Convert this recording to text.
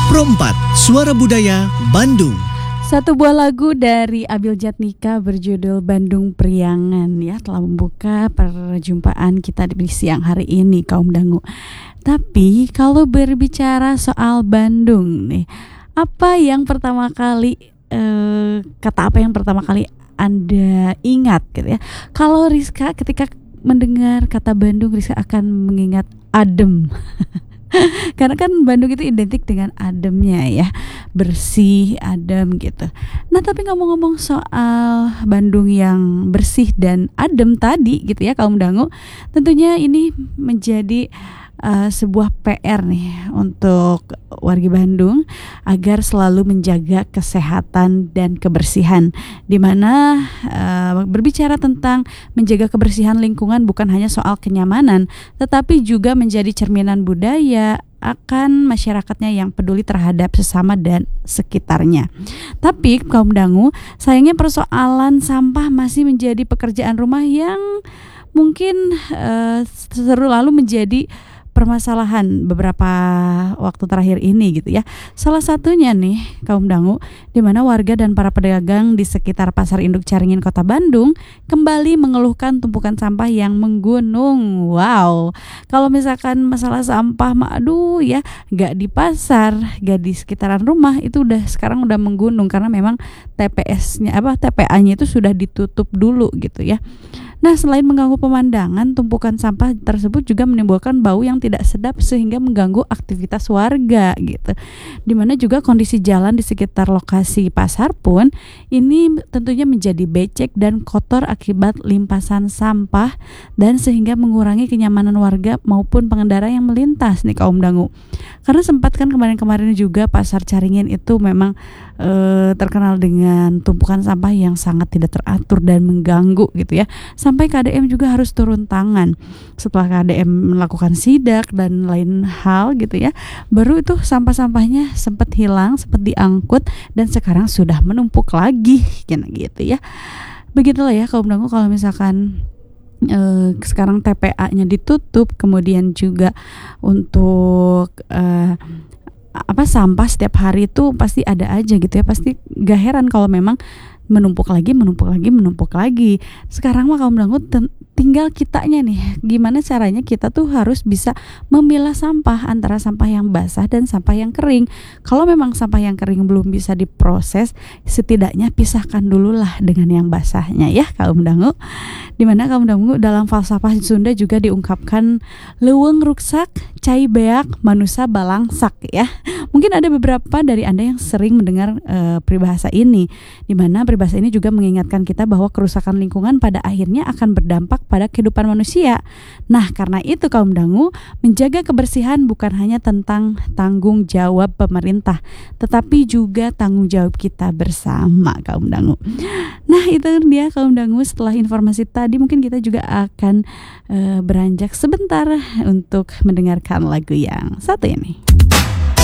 Pro 4, Suara Budaya Bandung. Satu buah lagu dari Abil Jatnika berjudul Bandung Priangan ya telah membuka perjumpaan kita di siang hari ini kaum dangu. Tapi kalau berbicara soal Bandung nih, apa yang pertama kali kata apa yang pertama kali Anda ingat gitu ya? Kalau Rizka ketika mendengar kata Bandung, Rizka akan mengingat adem. Karena kan Bandung itu identik dengan ademnya ya, bersih, adem gitu. Nah tapi ngomong-ngomong soal Bandung yang bersih dan adem tadi gitu ya kaum dangu, tentunya ini menjadi sebuah PR nih untuk warga Bandung agar selalu menjaga kesehatan dan kebersihan, dimana berbicara tentang menjaga kebersihan lingkungan bukan hanya soal kenyamanan, tetapi juga menjadi cerminan budaya akan masyarakatnya yang peduli terhadap sesama dan sekitarnya. Tapi kaum dangu, sayangnya persoalan sampah masih menjadi pekerjaan rumah yang mungkin selalu menjadi permasalahan beberapa waktu terakhir ini gitu ya. Salah satunya nih kaum dangu, di mana warga dan para pedagang di sekitar Pasar Induk Caringin Kota Bandung kembali mengeluhkan tumpukan sampah yang menggunung. Wow, kalau misalkan masalah sampah aduh ya, gak di pasar, gak di sekitaran rumah, itu sekarang udah menggunung karena memang TPA-nya itu sudah ditutup dulu gitu ya. Nah, selain mengganggu pemandangan, tumpukan sampah tersebut juga menimbulkan bau yang tidak sedap sehingga mengganggu aktivitas warga gitu. Dimana juga kondisi jalan di sekitar lokasi pasar pun ini tentunya menjadi becek dan kotor akibat limpasan sampah, dan sehingga mengurangi kenyamanan warga maupun pengendara yang melintas nih kaum dangu. Karena sempat kan kemarin-kemarin juga Pasar Caringin itu memang terkenal dengan tumpukan sampah yang sangat tidak teratur dan mengganggu gitu ya. Sampai KDM juga harus turun tangan. Setelah KDM melakukan sidak dan lain hal gitu ya, baru itu sampah-sampahnya sempat hilang, sempat diangkut, dan sekarang sudah menumpuk lagi gitu ya. Begitulah ya kaum dangu, kalau misalkan sekarang TPA-nya ditutup, kemudian juga untuk sampah setiap hari itu pasti ada aja gitu ya. Pasti gak heran kalau memang menumpuk lagi. Sekarang mah kaum dangu tinggal kitanya nih, gimana caranya kita tuh harus bisa memilah sampah antara sampah yang basah dan sampah yang kering. Kalau memang sampah yang kering belum bisa diproses, setidaknya pisahkan dulu lah dengan yang basahnya ya kaum dangu. Dimana kaum dangu dalam falsafah Sunda juga diungkapkan leuweung ruksak cai beak manusia balangsak ya. Mungkin ada beberapa dari Anda yang sering mendengar peribahasa ini, dimana peribahasa ini juga mengingatkan kita bahwa kerusakan lingkungan pada akhirnya akan berdampak pada kehidupan manusia. Nah, karena itu kaum dangu, menjaga kebersihan bukan hanya tentang tanggung jawab pemerintah, tetapi juga tanggung jawab kita bersama kaum dangu. Nah, itu dia kaum dangu. Setelah informasi tadi, mungkin kita juga akan beranjak sebentar untuk mendengarkan lagu yang satu ini.